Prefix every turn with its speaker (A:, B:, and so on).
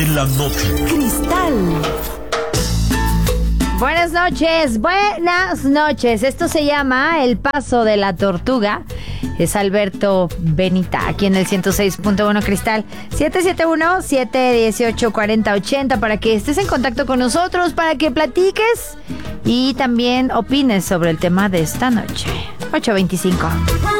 A: En la noche.
B: Cristal.
C: Buenas noches. Esto se llama El Paso de la Tortuga. Es Alberto Benita, aquí en el 106.1 Cristal. 771-718-4080 para que estés en contacto con nosotros, para que platiques y también opines sobre el tema de esta noche. 8:25.